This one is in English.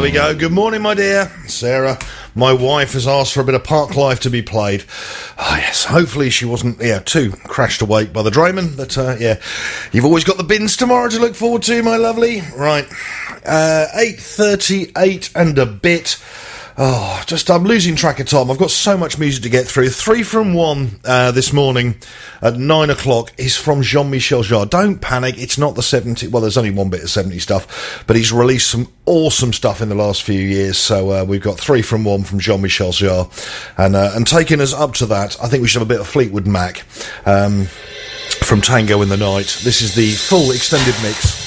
we go. Good morning, my dear. Sarah, my wife, has asked for a bit of Park Life to be played. Oh, yes, hopefully she wasn't, too crashed awake by the drayman. But, you've always got the bins tomorrow to look forward to, my lovely. Right, 8:38 and a bit. Oh, I'm losing track of time. I've got so much music to get through. 3 from 1 this morning at 9 o'clock is from Jean-Michel Jarre. Don't panic, it's not the 70... Well, there's only one bit of 70 stuff, but he's released some awesome stuff in the last few years. So we've got 3 from 1 from Jean-Michel Jarre. And taking us up to that, I think we should have a bit of Fleetwood Mac from Tango in the Night. This is the full extended mix.